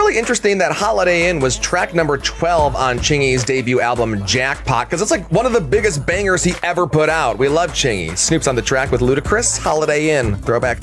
really interesting that Holiday Inn was track number 12 on Chingy's debut album Jackpot, because it's like one of the biggest bangers he ever put out. We love Chingy. Snoop's on the track with Ludacris, Holiday Inn. Throwback